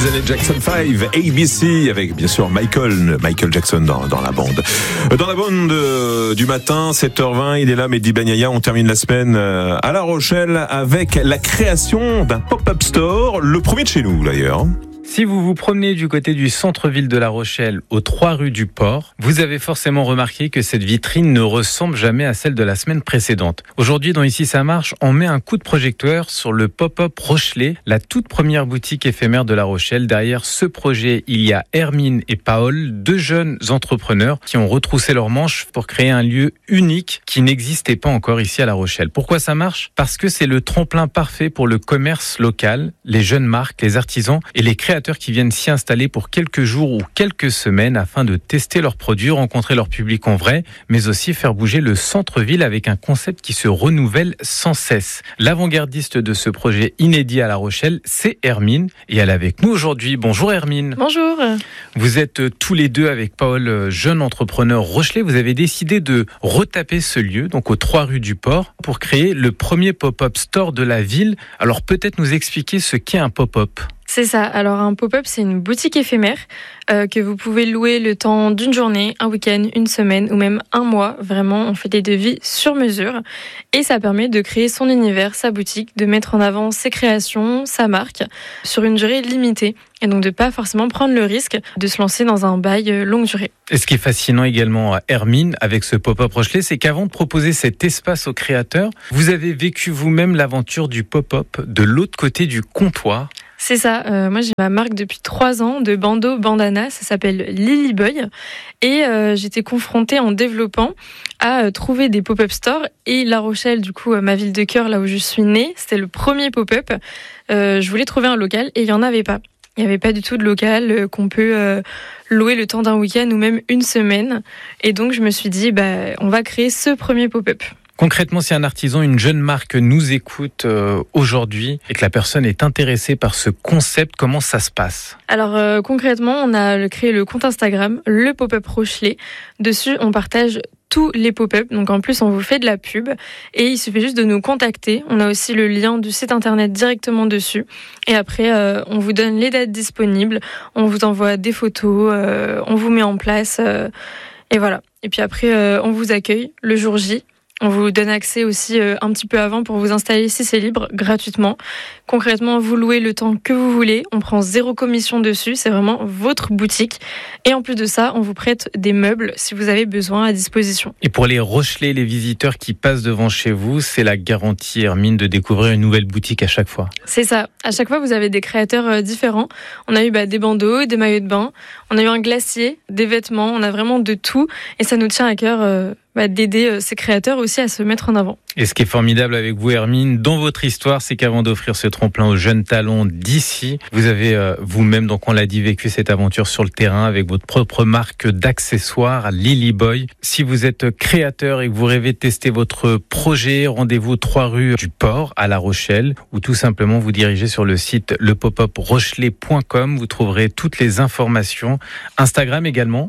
des années Jackson 5, ABC, avec bien sûr Michael Jackson dans la bande. Dans la bande du matin, 7h20, il est là, Mehdi Ben Yahya. On termine la semaine à La Rochelle avec la création d'un pop-up store, le premier de chez nous d'ailleurs. Si vous vous promenez du côté du centre-ville de La Rochelle, aux 3 rues du Port, vous avez forcément remarqué que cette vitrine ne ressemble jamais à celle de la semaine précédente. Aujourd'hui, dans Ici ça marche, on met un coup de projecteur sur le pop-up Rochelet, la toute première boutique éphémère de La Rochelle. Derrière ce projet, il y a Hermine et Paul, 2 jeunes entrepreneurs qui ont retroussé leurs manches pour créer un lieu unique qui n'existait pas encore ici à La Rochelle. Pourquoi ça marche ? Parce que c'est le tremplin parfait pour le commerce local, les jeunes marques, les artisans et les créateurs qui viennent s'y installer pour quelques jours ou quelques semaines afin de tester leurs produits, rencontrer leur public en vrai, mais aussi faire bouger le centre-ville avec un concept qui se renouvelle sans cesse. L'avant-gardiste de ce projet inédit à La Rochelle, c'est Hermine, et elle est avec nous aujourd'hui. Bonjour Hermine. Bonjour. Vous êtes tous les deux avec Paul, jeune entrepreneur rochelais. Vous avez décidé de retaper ce lieu, donc aux 3 rues du Port, pour créer le premier pop-up store de la ville. Alors peut-être nous expliquer ce qu'est un pop-up. C'est ça. Alors un pop-up, c'est une boutique éphémère que vous pouvez louer le temps d'une journée, un week-end, une semaine ou même un mois. Vraiment, on fait des devis sur mesure et ça permet de créer son univers, sa boutique, de mettre en avant ses créations, sa marque sur une durée limitée et donc de pas forcément prendre le risque de se lancer dans un bail longue durée. Et ce qui est fascinant également à Hermine avec ce pop-up Rochelet, c'est qu'avant de proposer cet espace aux créateurs, vous avez vécu vous-même l'aventure du pop-up de l'autre côté du comptoir. C'est ça. Moi, j'ai ma marque depuis 3 ans de bandeau bandana. Ça s'appelle Lily Boy. Et j'étais confrontée en développant à trouver des pop-up stores. Et La Rochelle, du coup, ma ville de cœur, là où je suis née, c'était le premier pop-up. Je voulais trouver un local et il n'y en avait pas. Il n'y avait pas du tout de local qu'on peut louer le temps d'un week-end ou même une semaine. Et donc, je me suis dit, on va créer ce premier pop-up. Concrètement, si un artisan, une jeune marque nous écoute aujourd'hui et que la personne est intéressée par ce concept, comment ça se passe ? Alors concrètement, on a créé le compte Instagram, le pop-up Rochelet. Dessus, on partage tous les pop-up. Donc en plus, on vous fait de la pub et il suffit juste de nous contacter. On a aussi le lien du site internet directement dessus. Et après, on vous donne les dates disponibles, on vous envoie des photos, on vous met en place et voilà. Et puis après, on vous accueille le jour J. On vous donne accès aussi un petit peu avant pour vous installer si c'est libre, gratuitement. Concrètement, vous louez le temps que vous voulez. On prend 0 commission dessus. C'est vraiment votre boutique. Et en plus de ça, on vous prête des meubles si vous avez besoin à disposition. Et pour les Rochelais, les visiteurs qui passent devant chez vous, c'est la garantie, Hermine, de découvrir une nouvelle boutique à chaque fois. C'est ça. À chaque fois, vous avez des créateurs différents. On a eu des bandeaux, des maillots de bain. On a eu un glacier, des vêtements. On a vraiment de tout. Et ça nous tient à cœur d'aider ces créateurs aussi à se mettre en avant. Et ce qui est formidable avec vous, Hermine, dans votre histoire, c'est qu'avant d'offrir ce tremplin aux jeunes talents d'ici, vous avez vous-même, donc on l'a dit, vécu cette aventure sur le terrain avec votre propre marque d'accessoires, Lily Boy. Si vous êtes créateur et que vous rêvez de tester votre projet, rendez-vous aux 3 rues du Port à La Rochelle ou tout simplement vous dirigez sur le site lepopUprochelet.com. Vous trouverez toutes les informations. Instagram également,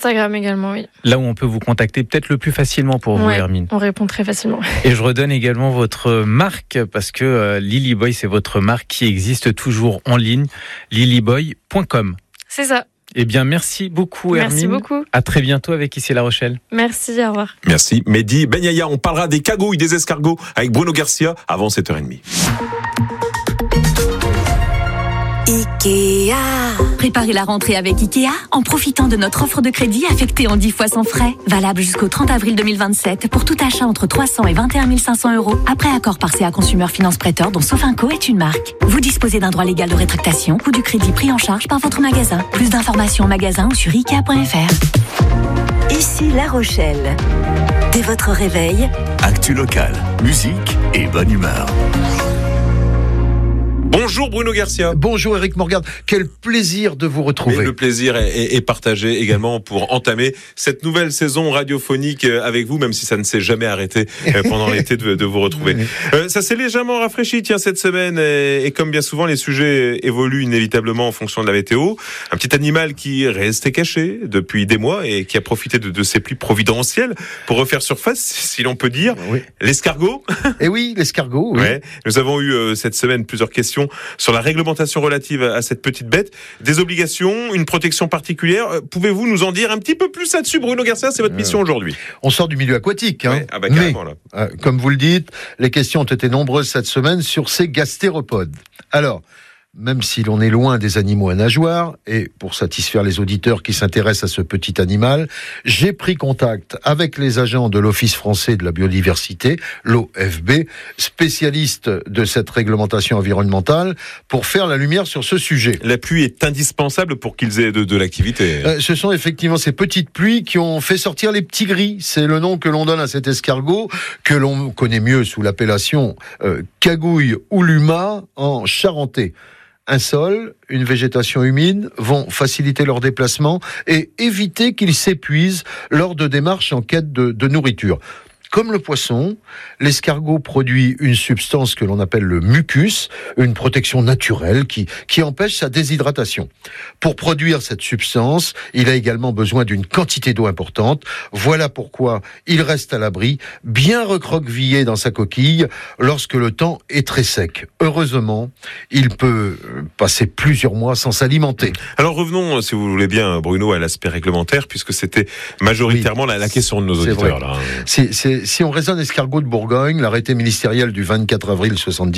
oui. Là où on peut vous contacter peut-être le plus facilement pour vous, Hermine. On répond très facilement. Et je redonne également votre marque, parce que Lily Boy, c'est votre marque qui existe toujours en ligne, lilyboy.com. C'est ça. Eh bien, merci beaucoup, Hermine. Merci beaucoup. À très bientôt avec Ici La Rochelle. Merci, au revoir. Merci, Mehdi Ben Yahya. On parlera des cagouilles, des escargots avec Bruno Garcia avant 7h30. Ikea. Préparez la rentrée avec Ikea en profitant de notre offre de crédit affectée en 10 fois sans frais. Valable jusqu'au 30 avril 2027 pour tout achat entre 300 et 21 500 € après accord par CA Consumer Finance Prêteur dont Sofinco est une marque. Vous disposez d'un droit légal de rétractation ou du crédit pris en charge par votre magasin. Plus d'informations en magasin ou sur Ikea.fr. Ici La Rochelle. Dès votre réveil, actu local, musique et bonne humeur. Bonjour Bruno Garcia. Bonjour Eric Morgan. Quel plaisir de vous retrouver. Et le plaisir est partagé également pour entamer cette nouvelle saison radiophonique avec vous, même si ça ne s'est jamais arrêté pendant l'été de vous retrouver. Ça s'est légèrement rafraîchi cette semaine et comme bien souvent les sujets évoluent inévitablement en fonction de la météo. Un petit animal qui restait caché depuis des mois et qui a profité de ces pluies providentielles pour refaire surface, si l'on peut dire. Oui. L'escargot. Eh oui, l'escargot. Oui. Ouais. Nous avons eu cette semaine plusieurs questions questions sur la réglementation relative à cette petite bête. Des obligations, une protection particulière. Pouvez-vous nous en dire un petit peu plus là-dessus, Bruno Garcia? C'est votre mission aujourd'hui. On sort du milieu aquatique. Hein. Ouais, carrément, là. Comme vous le dites, les questions ont été nombreuses cette semaine sur ces gastéropodes. Alors, même si l'on est loin des animaux à nageoires, et pour satisfaire les auditeurs qui s'intéressent à ce petit animal, j'ai pris contact avec les agents de l'Office français de la biodiversité, l'OFB, spécialistes de cette réglementation environnementale, pour faire la lumière sur ce sujet. La pluie est indispensable pour qu'ils aient de l'activité. Ce sont effectivement ces petites pluies qui ont fait sortir les petits gris. C'est le nom que l'on donne à cet escargot, que l'on connaît mieux sous l'appellation cagouille ou luma en charentais. Un sol, une végétation humide vont faciliter leur déplacement et éviter qu'ils s'épuisent lors de démarches en quête de nourriture. Comme le poisson, l'escargot produit une substance que l'on appelle le mucus, une protection naturelle qui empêche sa déshydratation. Pour produire cette substance, il a également besoin d'une quantité d'eau importante. Voilà pourquoi il reste à l'abri, bien recroquevillé dans sa coquille, lorsque le temps est très sec. Heureusement, il peut passer plusieurs mois sans s'alimenter. Alors revenons, si vous voulez bien, Bruno, à l'aspect réglementaire, puisque c'était majoritairement la question de nos auditeurs. Là. Si on raisonne escargot de Bourgogne, l'arrêté ministériel du 24 avril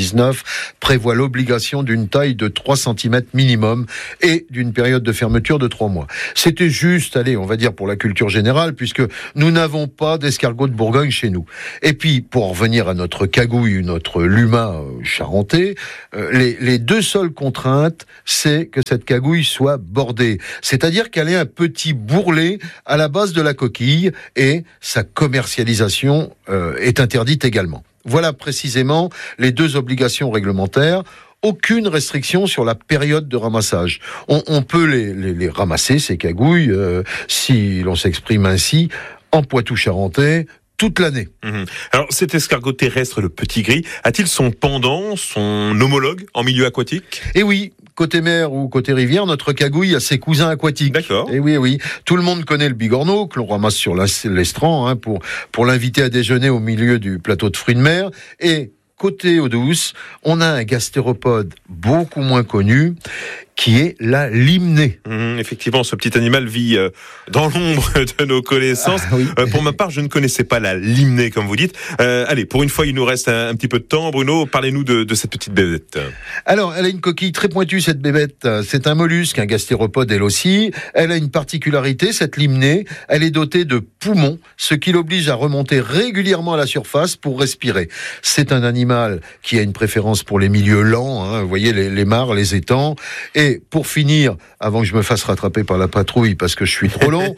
79 prévoit l'obligation d'une taille de 3 cm minimum et d'une période de fermeture de 3 mois. C'était juste, on va dire pour la culture générale, puisque nous n'avons pas d'escargot de Bourgogne chez nous. Et puis, pour revenir à notre cagouille, notre luma charentais, les deux seules contraintes, c'est que cette cagouille soit bordée. C'est-à-dire qu'elle ait un petit bourrelet à la base de la coquille et sa commercialisation est interdite également. Voilà précisément les deux obligations réglementaires. Aucune restriction sur la période de ramassage. On peut les ramasser, ces cagouilles, si l'on s'exprime ainsi, en Poitou-Charentais, toute l'année. Alors, cet escargot terrestre, le petit gris, a-t-il son pendant, son homologue en milieu aquatique? Eh oui. Côté mer ou côté rivière, notre cagouille a ses cousins aquatiques. D'accord. Et oui. Tout le monde connaît le bigorneau, que l'on ramasse sur l'estran, pour l'inviter à déjeuner au milieu du plateau de fruits de mer. Et côté eau douce, on a un gastéropode beaucoup moins connu, qui est la limnée. Effectivement, ce petit animal vit dans l'ombre de nos connaissances. Oui. Pour ma part, je ne connaissais pas la limnée, comme vous dites. Allez, pour une fois, il nous reste un petit peu de temps. Bruno, parlez-nous de cette petite bébête. Alors, elle a une coquille très pointue, cette bébête. C'est un mollusque, un gastéropode, elle aussi. Elle a une particularité, cette limnée. Elle est dotée de poumons, ce qui l'oblige à remonter régulièrement à la surface pour respirer. C'est un animal qui a une préférence pour les milieux lents, vous voyez, les mares, les étangs. Et pour finir, avant que je me fasse rattraper par la patrouille parce que je suis trop long,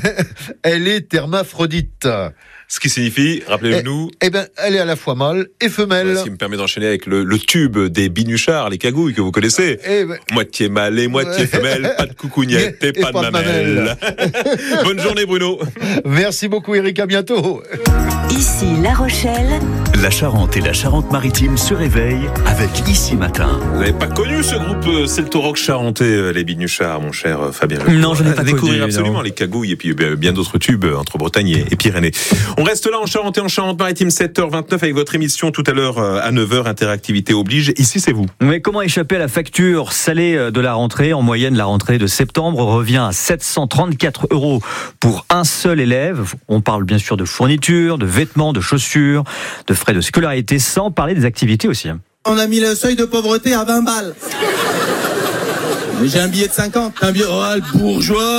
elle est hermaphrodite. Ce qui signifie, rappelez-nous... Elle est à la fois mâle et femelle. Ce qui me permet d'enchaîner avec le tube des binuchards, les cagouilles que vous connaissez. Moitié mâle et moitié femelle, pas de coucougnette et pas de mamelle. Bonne journée, Bruno. Merci beaucoup, Eric, à bientôt. Ici La Rochelle. La Charente et la Charente-Maritime se réveillent avec Ici Matin. Vous n'avez pas connu ce groupe Celtoroc charentais, les binuchards, mon cher Fabien Lecourt? Non, je n'ai pas connu. Découvrir absolument les cagouilles et puis bien d'autres tubes entre Bretagne et Pyrénées. On reste là en Charente et en Charente-Maritime, 7h29 avec votre émission tout à l'heure à 9h, interactivité oblige. Ici, c'est vous. Mais comment échapper à la facture salée de la rentrée? En moyenne, la rentrée de septembre revient à 734 € pour un seul élève. On parle bien sûr de fournitures, de vêtements, de chaussures, de frais de scolarité, sans parler des activités aussi. On a mis le seuil de pauvreté à 20 balles. Mais j'ai un billet de 50. Un billet, le bourgeois,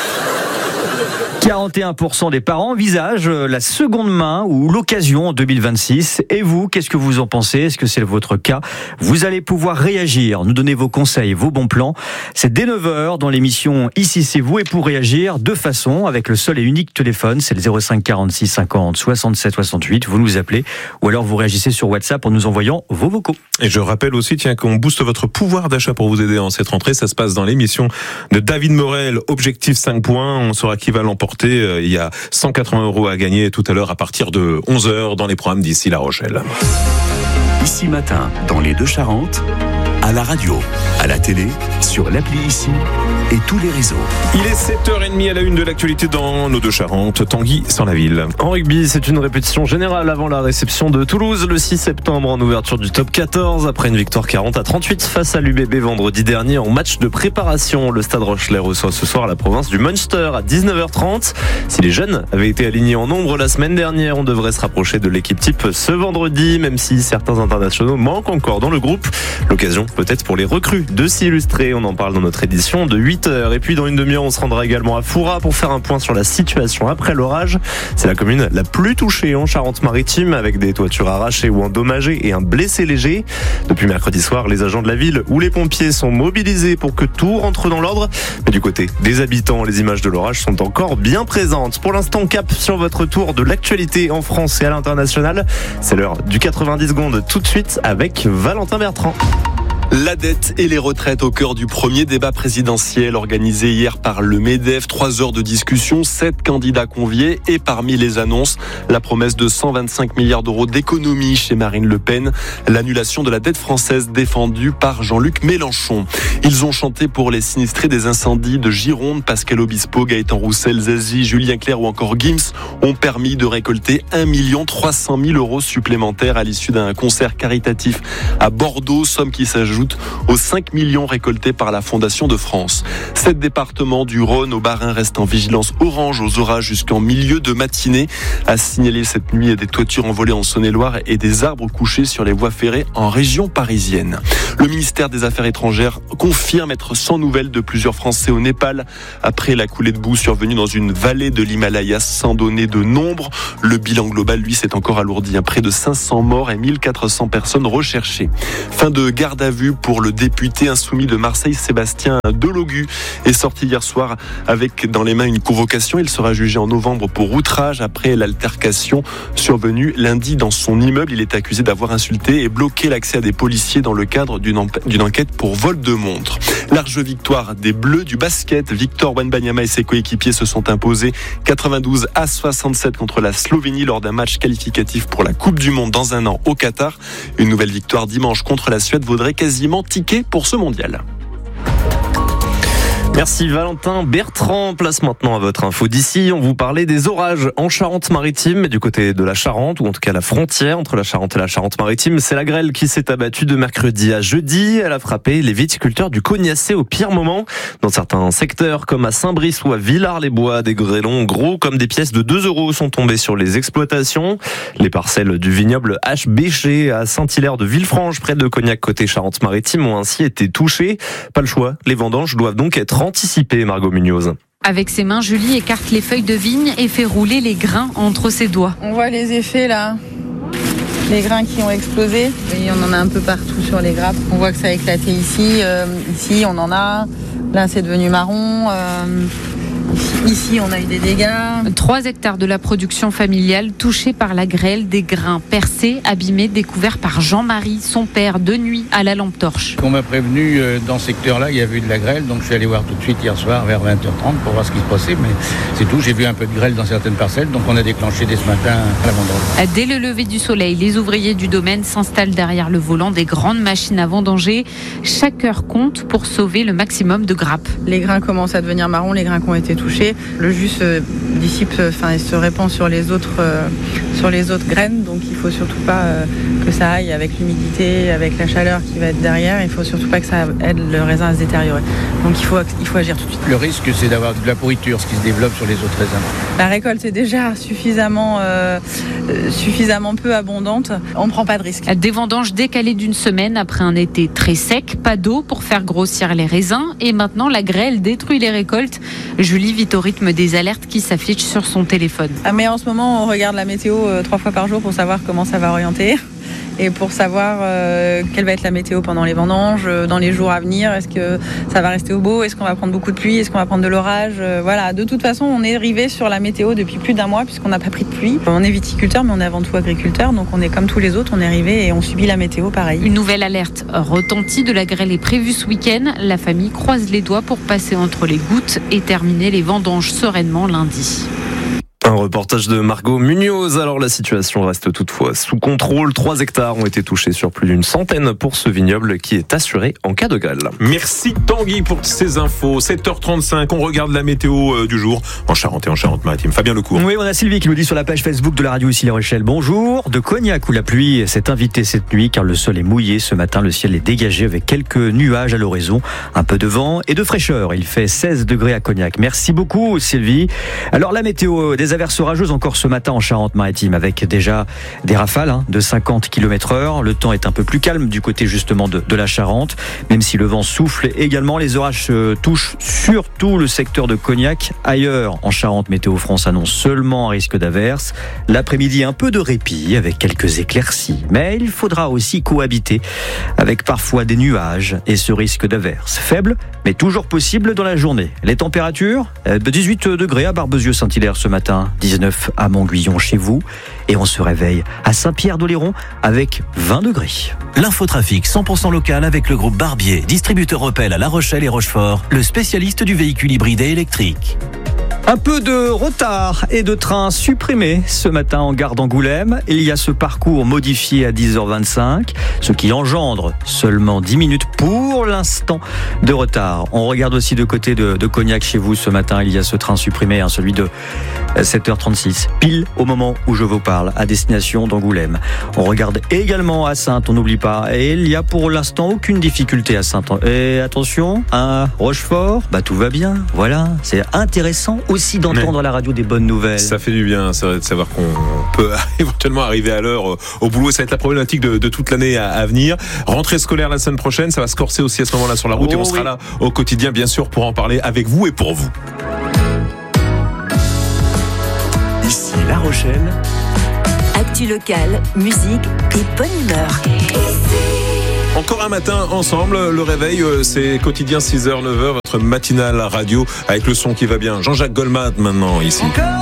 41% des parents envisagent la seconde main ou l'occasion en 2026. Et vous, qu'est-ce que vous en pensez? Est-ce que c'est votre cas? Vous allez pouvoir réagir, nous donner vos conseils, vos bons plans. C'est dès 9h dans l'émission Ici c'est vous. Et pour réagir, deux façons, avec le seul et unique téléphone, c'est le 05 46 50 67 68. Vous nous appelez ou alors vous réagissez sur WhatsApp en nous envoyant vos vocaux. Et je rappelle aussi, qu'on booste votre pouvoir d'achat pour vous aider en cette rentrée. Ça se passe dans l'émission de David Morel, Objectif 5 points. On saura qui va l'emporter. Il y a 180 € à gagner tout à l'heure à partir de 11h dans les programmes d'Ici La Rochelle. Ici Matin, dans les deux Charentes, À la radio, à la télé, sur l'appli ici et tous les réseaux. Il est 7h30 à la une de l'actualité dans nos deux Charentes. Tanguy sans la ville. En rugby, c'est une répétition générale avant la réception de Toulouse le 6 septembre en ouverture du top 14 après une victoire 40-38 face à l'UBB vendredi dernier en match de préparation. Le Stade Rochelais reçoit ce soir la province du Munster à 19h30. Si les jeunes avaient été alignés en nombre la semaine dernière, on devrait se rapprocher de l'équipe type ce vendredi, même si certains internationaux manquent encore dans le groupe. L'occasion peut-être pour les recrues de s'y illustrer. On en parle dans notre édition de 8h. Et puis dans une demi-heure, on se rendra également à Foura pour faire un point sur la situation après l'orage. C'est la commune la plus touchée en Charente-Maritime avec des toitures arrachées ou endommagées et un blessé léger. Depuis mercredi soir, les agents de la ville ou les pompiers sont mobilisés pour que tout rentre dans l'ordre. Mais du côté des habitants, les images de l'orage sont encore bien présentes. Pour l'instant, cap sur votre tour de l'actualité en France et à l'international. C'est l'heure du 90 secondes tout de suite avec Valentin Bertrand. La dette et les retraites au cœur du premier débat présidentiel organisé hier par le MEDEF. 3 heures de discussion, 7 candidats conviés et parmi les annonces, la promesse de 125 milliards d'euros d'économie chez Marine Le Pen, l'annulation de la dette française défendue par Jean-Luc Mélenchon. Ils ont chanté pour les sinistrés des incendies de Gironde. Pascal Obispo, Gaëtan Roussel, Zazie, Julien Clerc ou encore Gims ont permis de récolter 1 300 000 euros supplémentaires à l'issue d'un concert caritatif à Bordeaux, somme qui s'ajoute aux 5 millions récoltés par la Fondation de France. 7 départements du Rhône au Bas-Rhin restent en vigilance orange aux orages jusqu'en milieu de matinée. À signaler cette nuit des toitures envolées en Saône-et-Loire et des arbres couchés sur les voies ferrées en région parisienne. Le ministère des Affaires étrangères confirme être sans nouvelles de plusieurs Français au Népal après la coulée de boue survenue dans une vallée de l'Himalaya sans donner de nombre. Le bilan global, lui, s'est encore alourdi. Près de 500 morts et 1400 personnes recherchées. Fin de garde à vue pour le député insoumis de Marseille, Sébastien Delogu, est sorti hier soir avec dans les mains une convocation. Il sera jugé en novembre pour outrage après l'altercation survenue lundi dans son immeuble. Il est accusé d'avoir insulté et bloqué l'accès à des policiers dans le cadre d'une enquête pour vol de montre. Large victoire des Bleus du basket. Victor Wembanyama et ses coéquipiers se sont imposés 92-67 contre la Slovénie lors d'un match qualificatif pour la Coupe du Monde dans un an au Qatar. Une nouvelle victoire dimanche contre la Suède vaudrait quasiment ticket pour ce mondial. Merci Valentin Bertrand. Place maintenant à votre info d'ici. On vous parlait des orages en Charente-Maritime, mais du côté de la Charente, ou en tout cas la frontière entre la Charente et la Charente-Maritime. C'est la grêle qui s'est abattue de mercredi à jeudi. Elle a frappé les viticulteurs du Cognacé au pire moment. Dans certains secteurs, comme à Saint-Brice ou à Villars-les-Bois, des grêlons gros comme des pièces de 2 € sont tombés sur les exploitations. Les parcelles du vignoble H. Bécher à Saint-Hilaire de Villefranche, près de Cognac côté Charente-Maritime, ont ainsi été touchées. Pas le choix, les vendanges doivent donc être anticipé, Margot Munoz. Avec ses mains, Julie écarte les feuilles de vigne et fait rouler les grains entre ses doigts. On voit les effets là, les grains qui ont explosé. Et on en a un peu partout sur les grappes. On voit que ça a éclaté ici, ici on en a, là c'est devenu marron. Ici, on a eu des dégâts. 3 hectares de la production familiale touchés par la grêle, des grains percés, abîmés, découverts par Jean-Marie, son père, de nuit à la lampe torche. On m'a prévenu dans ce secteur-là, il y avait eu de la grêle, donc je suis allé voir tout de suite hier soir vers 20h30 pour voir ce qui se passait, mais c'est tout. J'ai vu un peu de grêle dans certaines parcelles, donc on a déclenché dès ce matin la vendange. Dès le lever du soleil, les ouvriers du domaine s'installent derrière le volant des grandes machines à vendanger. Chaque heure compte pour sauver le maximum de grappes. Les grains commencent à devenir marrons, les grains qui ont été touchés. Le jus se dissipe, il se répand sur les autres graines, donc il faut surtout pas que ça aille avec l'humidité, avec la chaleur qui va être derrière. Il faut surtout pas que ça aide le raisin à se détériorer. Donc il faut agir tout de suite. Le risque, c'est d'avoir de la pourriture, ce qui se développe sur les autres raisins. La récolte est déjà suffisamment peu abondante. On ne prend pas de risque. Des vendanges décalées d'une semaine après un été très sec, pas d'eau pour faire grossir les raisins, et maintenant la grêle détruit les récoltes. Julie vit au rythme des alertes qui s'affichent sur son téléphone. Mais en ce moment, on regarde la météo 3 fois par jour pour savoir comment ça va orienter et pour savoir quelle va être la météo pendant les vendanges, dans les jours à venir. Est-ce que ça va rester au beau? Est-ce qu'on va prendre beaucoup de pluie? Est-ce qu'on va prendre de l'orage? Voilà. De toute façon, on est arrivé sur la météo depuis plus d'1 mois puisqu'on n'a pas pris de pluie. On est viticulteur, mais on est avant tout agriculteur, donc on est comme tous les autres. On est arrivé et on subit la météo pareil. Une nouvelle alerte retentit de la grêle est prévue ce week-end. La famille croise les doigts pour passer entre les gouttes et terminer les vendanges sereinement lundi. Un reportage de Margot Munoz. Alors la situation reste toutefois sous contrôle. 3 hectares ont été touchés sur plus d'une centaine pour ce vignoble qui est assuré en cas de grêle. Merci Tanguy pour ces infos. 7h35, on regarde la météo du jour en Charente et en Charente-Maritime. Fabien Lecourt. Oui, on a Sylvie qui nous dit sur la page Facebook de la radio ici La Rochelle. Bonjour. De Cognac où la pluie s'est invitée cette nuit car le sol est mouillé. Ce matin, le ciel est dégagé avec quelques nuages à l'horizon. Un peu de vent et de fraîcheur. Il fait 16 degrés à Cognac. Merci beaucoup Sylvie. Alors la météo, des averses orageuses encore ce matin en Charente-Maritime avec déjà des rafales de 50 km/h. Le temps est un peu plus calme du côté justement de la Charente, même si le vent souffle également. Les orages touchent surtout le secteur de Cognac. Ailleurs en Charente, Météo France annonce seulement un risque d'averse. L'après-midi, un peu de répit avec quelques éclaircies. Mais il faudra aussi cohabiter avec parfois des nuages et ce risque d'averse. Faible, mais toujours possible dans la journée. Les températures, 18 degrés à Barbezieux-Saint-Hilaire ce matin, 19 à Montguillon chez vous. Et on se réveille à Saint-Pierre-d'Oléron avec 20 degrés. L'infotrafic 100% local avec le groupe Barbier, distributeur Opel à La Rochelle et Rochefort, le spécialiste du véhicule hybride et électrique. Un peu de retard et de train supprimé ce matin en gare d'Angoulême. Il y a ce parcours modifié à 10h25, ce qui engendre seulement 10 minutes pour l'instant de retard. On regarde aussi de côté de Cognac chez vous ce matin. Il y a ce train supprimé, celui de 7h36, pile au moment où je vous parle, à destination d'Angoulême. On regarde également à Saintes, on n'oublie pas. Et il n'y a pour l'instant aucune difficulté à Saintes. Et attention, à Rochefort, tout va bien. Voilà, c'est intéressant aussi d'entendre à la radio des bonnes nouvelles. Ça fait du bien, c'est vrai, de savoir qu'on peut éventuellement arriver à l'heure au boulot. Ça va être la problématique de toute l'année à venir. Rentrée scolaire la semaine prochaine, ça va se corser aussi à ce moment-là sur la route et on sera là au quotidien, bien sûr, pour en parler avec vous et pour vous. Ici La Rochelle. Actu locale, musique et bonne humeur. Encore un matin ensemble, le réveil, c'est quotidien 6h, 9h, votre matinale radio avec le son qui va bien. Jean-Jacques Goldman maintenant ici.